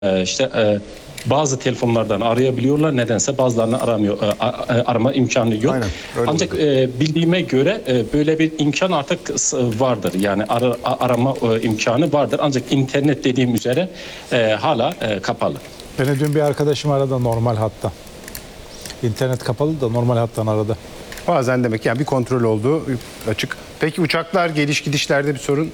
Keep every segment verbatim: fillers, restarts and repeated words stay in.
e, işte e, bazı telefonlardan arayabiliyorlar. Nedense bazılarını aramıyor, e, a- e, arama imkanı yok. Aynen, öyle Ancak oluyor. e, bildiğime göre e, böyle bir imkan artık s- vardır. Yani ara- a- arama e, imkanı vardır. Ancak internet dediğim üzere e, hala e, kapalı. Beni dün bir arkadaşım aradı normal hatta. İnternet kapalı da normal hattan aradı. Bazen demek yani bir kontrol olduğu açık. Peki uçaklar geliş gidişlerde bir sorun?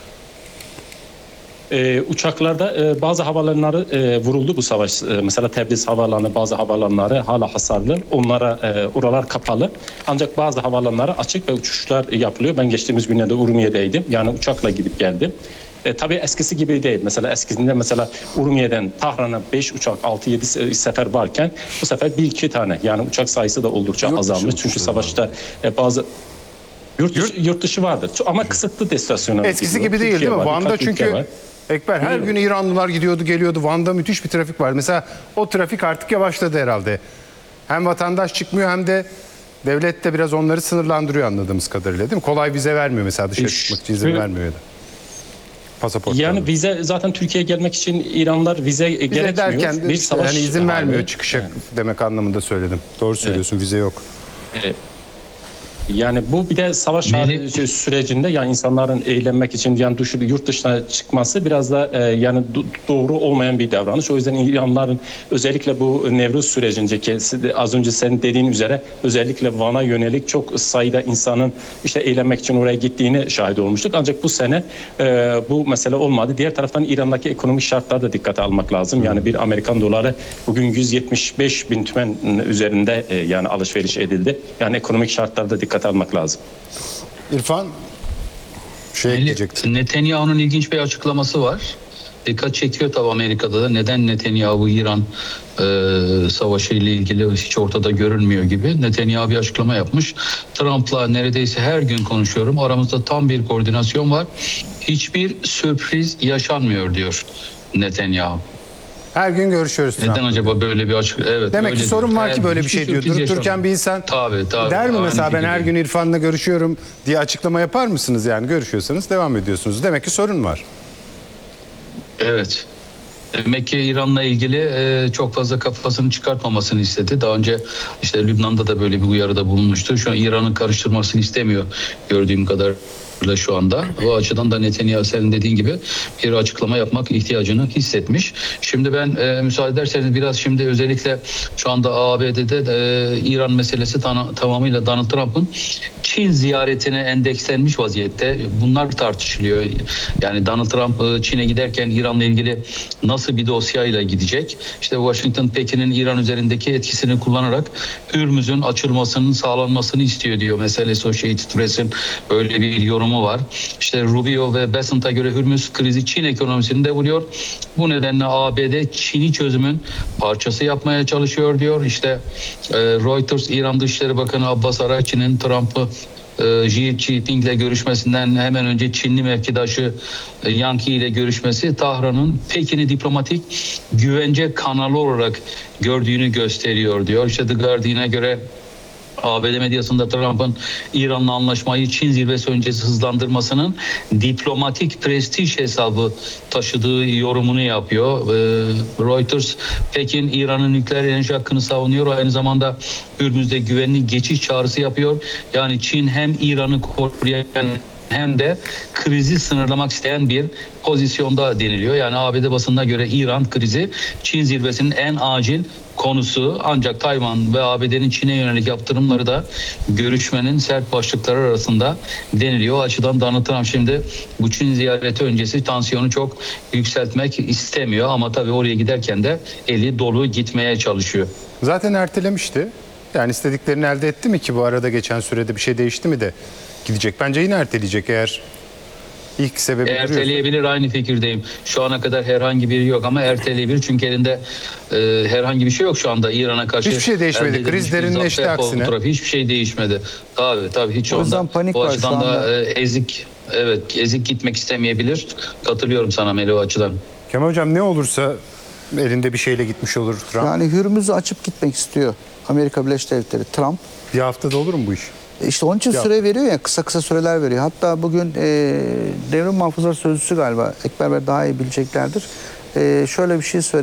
Ee, uçaklarda e, bazı havalanları e, vuruldu bu savaş. E, mesela Tebriz havalanı, bazı havalanları hala hasarlı. Onlara e, oralar kapalı. Ancak bazı havalanları açık ve uçuşlar yapılıyor. Ben geçtiğimiz günlerde Urmiye'deydim. Yani uçakla gidip geldim. E, tabii eskisi gibi değil. Mesela eskisinde mesela Urmiye'den Tahran'a beş uçak, altı yedi sefer varken bu sefer bir iki tane. Yani uçak sayısı da oldukça Yurt dışı azalmış. Çünkü uçuşları savaşta e, bazı Yurt dışı, yurt dışı vardır ama kısıtlı destinasyona Eskisi gidiyor. gibi değil Türkiye değil mi? var, Van'da birkaç ülke çünkü var. Ekber her gün İranlılar gidiyordu geliyordu. Van'da müthiş bir trafik var. Mesela o trafik artık yavaşladı herhalde. Hem vatandaş çıkmıyor hem de devlet de biraz onları sınırlandırıyor anladığımız kadarıyla değil mi? Kolay vize vermiyor mesela dışarı E, çıkmak için izin şöyle- vermiyor ya da. Pasaport. Yani vize zaten Türkiye'ye gelmek için İranlılar vize, vize gerekmiyor. derken de bir işte savaş hani izin hali. vermiyor çıkışa demek anlamında söyledim. Doğru söylüyorsun, vize yok. Yani bu bir de savaş hali şey, sürecinde yani insanların eğlenmek için yani dışı, yurt dışına çıkması biraz da e, yani do- doğru olmayan bir davranış. O yüzden İranlıların özellikle bu Nevruz sürecindeki az önce senin dediğin üzere özellikle Van'a yönelik çok sayıda insanın işte eğlenmek için oraya gittiğini şahit olmuştuk. Ancak bu sene e, bu mesele olmadı. Diğer taraftan İran'daki ekonomik şartları da dikkate almak lazım. Yani bir Amerikan doları bugün yüz yetmiş beş bin tümen üzerinde e, yani alışveriş edildi. Yani ekonomik şartlarda da dikkate almak lazım. İrfan şey ekleyecekti. Netanyahu'nun ilginç bir açıklaması var. Dikkat çekiyor tabii Amerika'da da. Neden Netanyahu İran e, savaşı ile ilgili hiç ortada görünmüyor gibi. Netanyahu bir açıklama yapmış. Trump'la neredeyse her gün konuşuyorum. Aramızda tam bir koordinasyon var. Hiçbir sürpriz yaşanmıyor diyor Netanyahu. Her gün görüşüyoruz. Neden Trump'la. acaba böyle bir açık? Evet. Demek öyle ki sorun diyor. var ki Yani böyle bir hiçbir şey diyor. sürpriz Durup dururken yaşanmıyor. bir insan Tabii, tabii. der mi Aynı mesela ben her fikirdeyim. gün İrfan'la görüşüyorum diye açıklama yapar mısınız yani görüşüyorsanız devam ediyorsunuz. Demek ki sorun var. Evet. Demek ki İran'la ilgili e, çok fazla kafasını çıkartmamasını istedi. Daha önce işte Lübnan'da da böyle bir uyarıda bulunmuştu. Şu an İran'ın karıştırmasını istemiyor gördüğüm kadarıyla şu anda. O açıdan da Netanyahu senin dediğin gibi bir açıklama yapmak ihtiyacını hissetmiş. Şimdi ben e, müsaade ederseniz biraz şimdi özellikle şu anda A B D'de e, İran meselesi tam, tamamıyla Donald Trump'ın Çin ziyaretine endekslenmiş vaziyette. Bunlar tartışılıyor. Yani Donald Trump e, Çin'e giderken İran'la ilgili nasıl bir dosyayla gidecek? İşte Washington, Pekin'in İran üzerindeki etkisini kullanarak Hürmüz'ün açılmasının sağlanmasını istiyor diyor. Mesela Associated Press'in böyle bir yorumu var. İşte Rubio ve Bessent'a göre Hürmüz krizi Çin ekonomisini de vuruyor. Bu nedenle A B D Çin'i çözümün parçası yapmaya çalışıyor diyor. İşte e, Reuters İran Dışişleri Bakanı Abbas Araghchi'nin Trump'ı e, Xi Jinping'le görüşmesinden hemen önce Çinli mevkidaşı e, Yang Yi ile görüşmesi Tahran'ın Pekin'i diplomatik güvence kanalı olarak gördüğünü gösteriyor diyor. İşte The Guardian'a göre A B D medyasında Trump'ın İran'la anlaşmayı Çin zirvesi öncesi hızlandırmasının diplomatik prestij hesabı taşıdığı yorumunu yapıyor. Ee, Reuters, Pekin İran'ın nükleer enerji hakkını savunuyor. Aynı zamanda Hürmüz'de güvenli geçiş çağrısı yapıyor. Yani Çin hem İran'ı koruyan hem de krizi sınırlamak isteyen bir pozisyonda deniliyor. Yani A B D basınına göre İran krizi Çin zirvesinin en acil konusu, ancak Tayvan ve A B D'nin Çin'e yönelik yaptırımları da görüşmenin sert başlıkları arasında deniliyor. O açıdan Donald Trump şimdi bu Çin ziyareti öncesi tansiyonu çok yükseltmek istemiyor ama tabii oraya giderken de eli dolu gitmeye çalışıyor. Zaten ertelemişti. Yani istediklerini elde etti mi ki bu arada geçen sürede bir şey değişti mi de gidecek. Bence yine erteleyecek eğer ilk sebebi duruyorsa. Erteleyebilir, aynı fikirdeyim. Şu ana kadar herhangi biri yok ama erteleyebilir çünkü elinde e, herhangi bir şey yok şu anda İran'a karşı. Hiçbir şey değişmedi. elde edilmiş Kriz bir derinleşti zafer aksine. fotoğrafı. Hiçbir şey değişmedi. Tabii tabii hiç O onda. yüzden panik O var şu açıdan da anda. e, ezik evet ezik gitmek istemeyebilir. Katılıyorum sana Melo o açıdan. Kemal Hocam ne olursa elinde bir şeyle gitmiş olur Trump. Yani Hürmüz'ü açıp gitmek istiyor Amerika Birleşik Devletleri, Trump. Bir haftada olur mu bu iş? İşte onun için Ya. süre veriyor ya, kısa kısa süreler veriyor. Hatta bugün e, devrim muhafızları sözcüsü galiba, Ekber Bey daha iyi bileceklerdir. e, şöyle bir şey söyleyeyim.